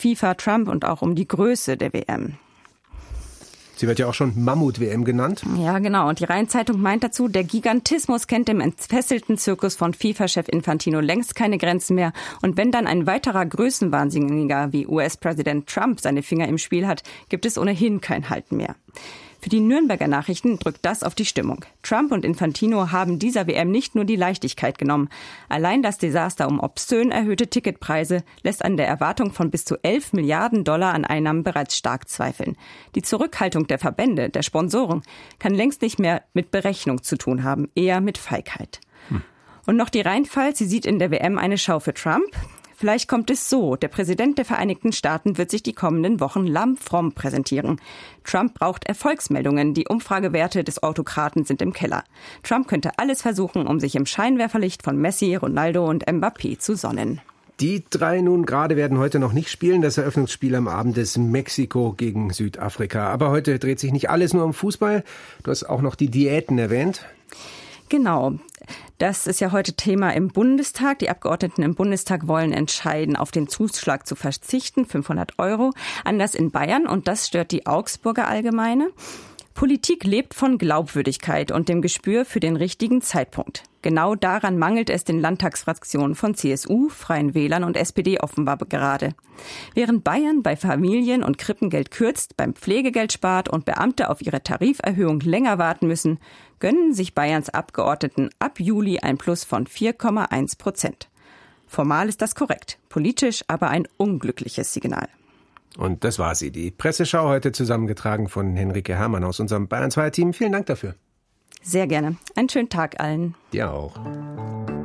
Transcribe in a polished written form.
FIFA, Trump und auch um die Größe der WM. Sie wird ja auch schon Mammut-WM genannt. Ja, genau. Und die Rhein-Zeitung meint dazu, der Gigantismus kennt dem entfesselten Zirkus von FIFA-Chef Infantino längst keine Grenzen mehr. Und wenn dann ein weiterer Größenwahnsinniger wie US-Präsident Trump seine Finger im Spiel hat, gibt es ohnehin kein Halten mehr. Für die Nürnberger Nachrichten drückt das auf die Stimmung. Trump und Infantino haben dieser WM nicht nur die Leichtigkeit genommen. Allein das Desaster um obszön erhöhte Ticketpreise lässt an der Erwartung von bis zu 11 Milliarden Dollar an Einnahmen bereits stark zweifeln. Die Zurückhaltung der Verbände, der Sponsoren, kann längst nicht mehr mit Berechnung zu tun haben, eher mit Feigheit. Und noch die Rheinpfalz, sie sieht in der WM eine Schau für Trump. Vielleicht kommt es so. Der Präsident der Vereinigten Staaten wird sich die kommenden Wochen lammfromm präsentieren. Trump braucht Erfolgsmeldungen. Die Umfragewerte des Autokraten sind im Keller. Trump könnte alles versuchen, um sich im Scheinwerferlicht von Messi, Ronaldo und Mbappé zu sonnen. Die drei nun gerade werden heute noch nicht spielen. Das Eröffnungsspiel am Abend ist Mexiko gegen Südafrika. Aber heute dreht sich nicht alles nur um Fußball. Du hast auch noch die Diäten erwähnt. Genau. Das ist ja heute Thema im Bundestag. Die Abgeordneten im Bundestag wollen entscheiden, auf den Zuschlag zu verzichten, 500 €. Anders in Bayern, und das stört die Augsburger Allgemeine. Politik lebt von Glaubwürdigkeit und dem Gespür für den richtigen Zeitpunkt. Genau daran mangelt es den Landtagsfraktionen von CSU, Freien Wählern und SPD offenbar gerade. Während Bayern bei Familien- und Krippengeld kürzt, beim Pflegegeld spart und Beamte auf ihre Tariferhöhung länger warten müssen, gönnen sich Bayerns Abgeordneten ab Juli ein Plus von 4,1%. Formal ist das korrekt, politisch aber ein unglückliches Signal. Und das war sie, die Presseschau, heute zusammengetragen von Henrike Herrmann aus unserem Bayern 2 Team. Vielen Dank dafür. Sehr gerne. Einen schönen Tag allen. Dir auch.